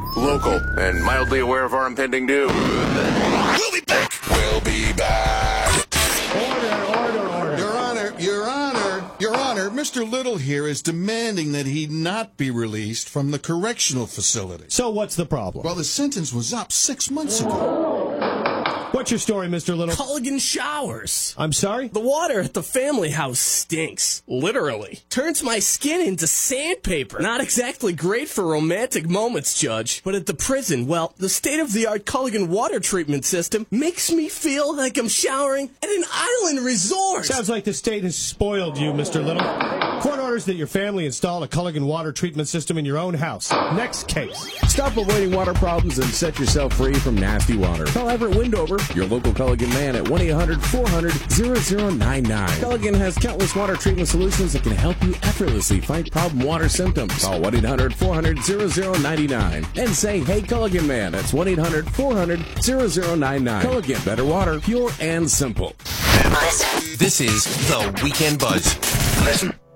local, and mildly aware of our impending doom. We'll be back. We'll be back. Order. Your Honor, Mr. Little here is demanding that he not be released from the correctional facility. So what's the problem? Well, the sentence was up 6 months ago. What's your story, Mr. Little? Culligan showers. I'm sorry? The water at the family house stinks. Literally. Turns my skin into sandpaper. Not exactly great for romantic moments, Judge. But at the prison, well, the state-of-the-art Culligan water treatment system makes me feel like I'm showering at an island resort. Sounds like the state has spoiled you, Mr. Little. Court orders that your family install a Culligan water treatment system in your own house. Next case. Stop avoiding water problems and set yourself free from nasty water. Call Everett Windover, your local Culligan man, at 1-800-400-0099. Culligan has countless water treatment solutions that can help you effortlessly fight problem water symptoms. Call 1-800-400-0099 and say, "Hey, Culligan man." That's 1-800-400-0099. Culligan, better water, pure and simple. This is The Weekend Buzz. Listen.